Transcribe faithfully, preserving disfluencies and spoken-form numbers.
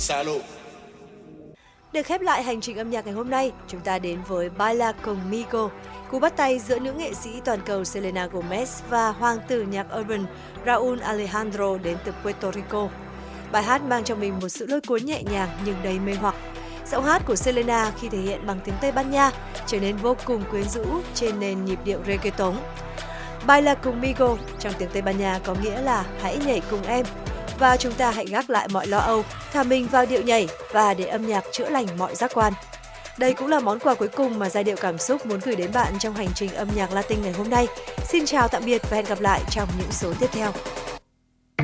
Để khép lại hành trình âm nhạc ngày hôm nay, chúng ta đến với Baila Conmigo, cú bắt tay giữa nữ nghệ sĩ toàn cầu Selena Gomez và hoàng tử nhạc urban Raúl Alejandro đến từ Puerto Rico. Bài hát mang trong mình một sự lôi cuốn nhẹ nhàng nhưng đầy mê hoặc. Giọng hát của Selena khi thể hiện bằng tiếng Tây Ban Nha trở nên vô cùng quyến rũ trên nền nhịp điệu reggaeton. Baila Conmigo trong tiếng Tây Ban Nha có nghĩa là hãy nhảy cùng em. Và chúng ta hãy gác lại mọi lo âu, thả mình vào điệu nhảy và để âm nhạc chữa lành mọi giác quan. Đây cũng là món quà cuối cùng mà giai điệu cảm xúc muốn gửi đến bạn trong hành trình âm nhạc Latin ngày hôm nay. Xin chào tạm biệt và hẹn gặp lại trong những số tiếp theo.